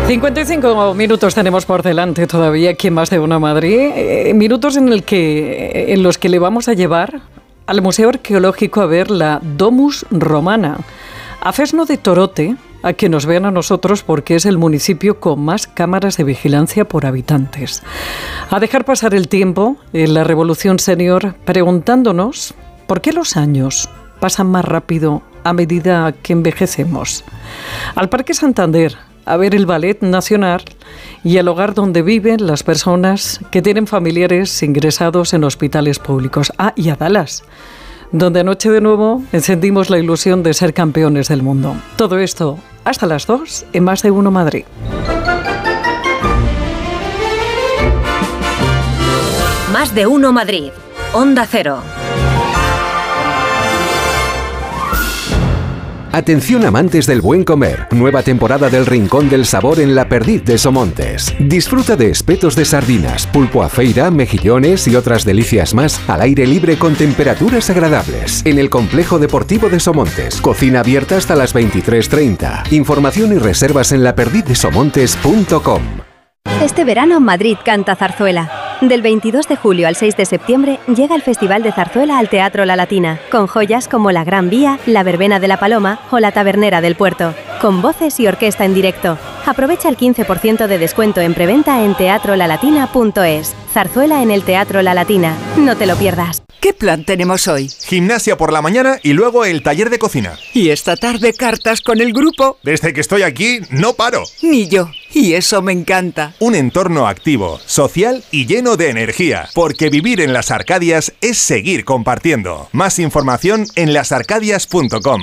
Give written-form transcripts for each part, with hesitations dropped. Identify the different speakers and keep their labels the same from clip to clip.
Speaker 1: 55 minutos tenemos por delante todavía aquí en Más de Uno Madrid. Minutos en los que le vamos a llevar al Museo Arqueológico a ver la Domus Romana. A Fresno de Torote, a que nos vean a nosotros porque es el municipio con más cámaras de vigilancia por habitantes. A dejar pasar el tiempo en la Revolución Senior preguntándonos por qué los años pasan más rápido a medida que envejecemos. Al Parque Santander, a ver el Ballet Nacional y el hogar donde viven las personas que tienen familiares ingresados en hospitales públicos. Y a Dallas, donde anoche de nuevo encendimos la ilusión de ser campeones del mundo. Todo esto hasta las 2 en Más de Uno Madrid.
Speaker 2: Más de Uno Madrid. Onda Cero.
Speaker 3: Atención amantes del buen comer, nueva temporada del Rincón del Sabor en La Perdiz de Somontes. Disfruta de espetos de sardinas, pulpo a feira, mejillones y otras delicias más al aire libre con temperaturas agradables. En el Complejo Deportivo de Somontes, cocina abierta hasta las 23:30. Información y reservas en laperdizdesomontes.com.
Speaker 4: Este verano Madrid canta zarzuela. Del 22 de julio al 6 de septiembre llega el Festival de Zarzuela al Teatro La Latina, con joyas como La Gran Vía, La Verbena de la Paloma o La Tabernera del Puerto, con voces y orquesta en directo. Aprovecha el 15% de descuento en preventa en teatrolalatina.es. Zarzuela en el Teatro La Latina. No te lo pierdas.
Speaker 5: ¿Qué plan tenemos hoy?
Speaker 6: Gimnasia por la mañana y luego el taller de cocina.
Speaker 5: Y esta tarde cartas con el grupo.
Speaker 6: Desde que estoy aquí no paro.
Speaker 5: Ni yo. Y eso me encanta.
Speaker 6: Un entorno activo, social y lleno de energía. Porque vivir en las Arcadias es seguir compartiendo. Más información en lasarcadias.com.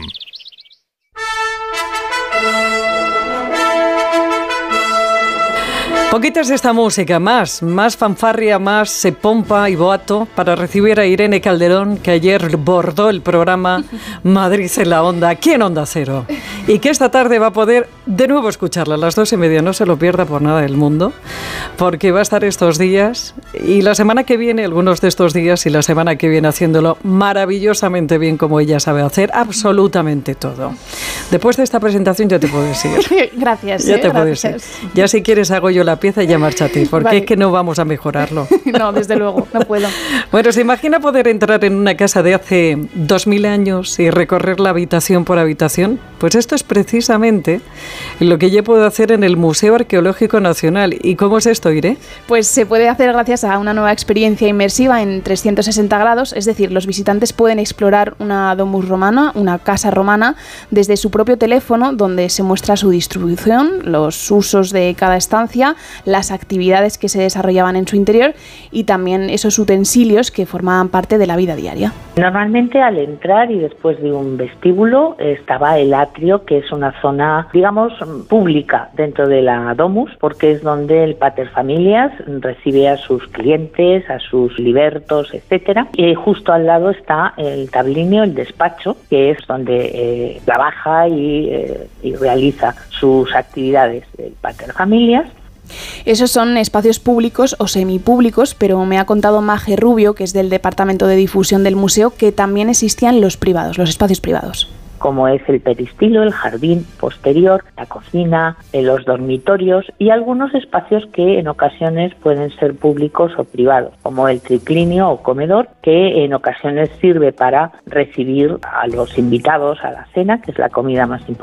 Speaker 1: Poquitas de esta música, más fanfarria, más pompa y boato para recibir a Irene Calderón, que ayer bordó el programa Madrid en la Onda, aquí en Onda Cero, y que esta tarde va a poder de nuevo escucharla a las 2:30, no se lo pierda por nada del mundo, porque va a estar estos días y la semana que viene, algunos de estos días y la semana que viene haciéndolo maravillosamente bien como ella sabe hacer absolutamente todo. Después de esta presentación ya te puedes ir.
Speaker 7: Gracias.
Speaker 1: Ya te puedes ir. Ya si quieres hago yo la pieza y ya márchate, porque vale. Es que no vamos a mejorarlo.
Speaker 7: No, desde luego, no puedo.
Speaker 1: Bueno, ¿se imagina poder entrar en una casa de hace 2000 años y recorrerla habitación por habitación? Pues esto es precisamente lo que yo puedo hacer en el Museo Arqueológico Nacional. ¿Y cómo es esto, Irene?
Speaker 7: Pues se puede hacer gracias a una nueva experiencia inmersiva en 360 grados, es decir, los visitantes pueden explorar una domus romana, una casa romana, desde su propio teléfono, donde se muestra su distribución, los usos de cada estancia, las actividades que se desarrollaban en su interior y también esos utensilios que formaban parte de la vida diaria.
Speaker 8: Normalmente al entrar y después de un vestíbulo estaba el atrio, que es una zona, digamos, pública dentro de la domus, porque es donde el paterfamilias recibe a sus clientes, a sus libertos, etcétera. Y justo al lado está el tablinio, el despacho, que es donde trabaja y realiza sus actividades el paterfamilias.
Speaker 7: Esos son espacios públicos o semipúblicos, pero me ha contado Maje Rubio, que es del Departamento de Difusión del Museo, que también existían los privados, los espacios privados.
Speaker 8: Como es el peristilo, el jardín posterior, la cocina, los dormitorios y algunos espacios que en ocasiones pueden ser públicos o privados, como el triclinio o comedor, que en ocasiones sirve para recibir a los invitados a la cena, que es la comida más importante.